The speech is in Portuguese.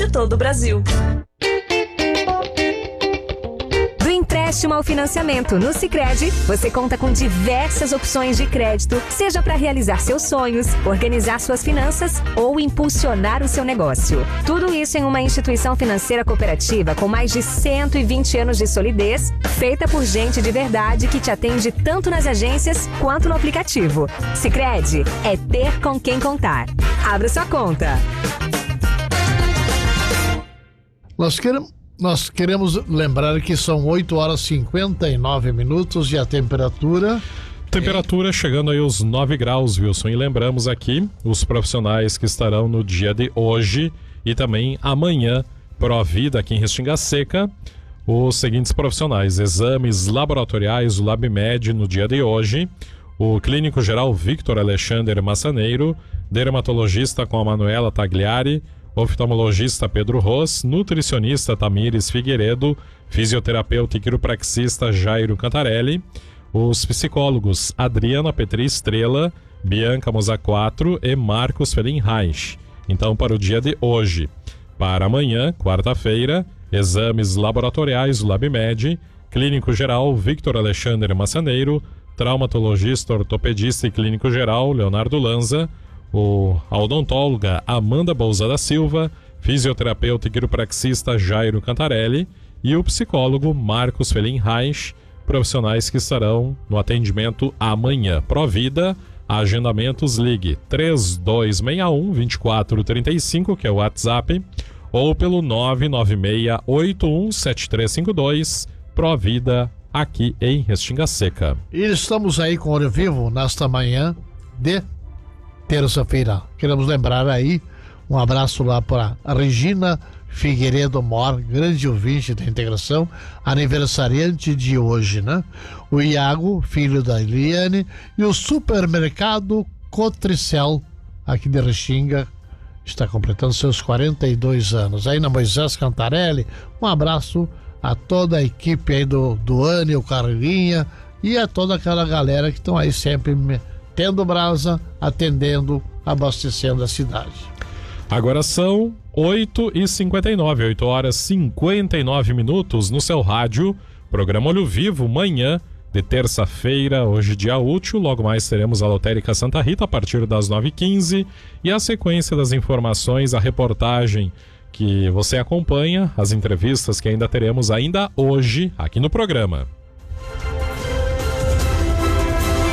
de todo o Brasil. Do empréstimo ao financiamento no Sicredi, você conta com diversas opções de crédito, seja para realizar seus sonhos, organizar suas finanças ou impulsionar o seu negócio. Tudo isso em uma instituição financeira cooperativa com mais de 120 anos de solidez, feita por gente de verdade que te atende tanto nas agências quanto no aplicativo. Sicredi é ter com quem contar. Abra sua conta. Nós queremos lembrar que são 8 horas e 59 minutos e a temperatura... Temperatura chegando aí aos 9 graus, Wilson. E lembramos aqui os profissionais que estarão no dia de hoje e também amanhã, Provida aqui em Restinga Seca. Os seguintes profissionais: exames laboratoriais, o LabMed no dia de hoje. O clínico geral Victor Alexander Massaneiro, dermatologista com a Manuela Tagliari, oftalmologista Pedro Ros, nutricionista Tamires Figueiredo, fisioterapeuta e quiropraxista Jairo Cantarelli, os psicólogos Adriana Petri Estrela, Bianca Mozaquatro e Marcos Felinreich. Então, para o dia de hoje. Para amanhã, quarta-feira, exames laboratoriais, o LabMed, clínico geral Victor Alexander Massaneiro, traumatologista, ortopedista e clínico geral Leonardo Lanza, a odontóloga Amanda Bouza da Silva, fisioterapeuta e quiropraxista Jairo Cantarelli e o psicólogo Marcos Felinreich, profissionais que estarão no atendimento amanhã. Provida, agendamentos, ligue 3261-2435, que é o WhatsApp, ou pelo 996-817352, Provida, aqui em Restinga Seca. E estamos aí com o Olho Vivo nesta manhã de terça-feira. Queremos lembrar aí, um abraço lá para a Regina Figueiredo Mor, grande ouvinte da integração, aniversariante de hoje, né? O Iago, filho da Eliane, e o supermercado Cotricel, aqui de Restinga, está completando seus 42 anos. Aí na Moisés Cantarelli, um abraço a toda a equipe aí do Anny, o Carlinha, e a toda aquela galera que estão aí sempre tendo brasa, atendendo, abastecendo a cidade. Agora são 8h59, 8 horas 59 minutos no seu rádio. Programa Olho Vivo, manhã de terça-feira, hoje dia útil. Logo mais teremos a Lotérica Santa Rita a partir das 9h15 e a sequência das informações, a reportagem que você acompanha, as entrevistas que ainda teremos ainda hoje aqui no programa.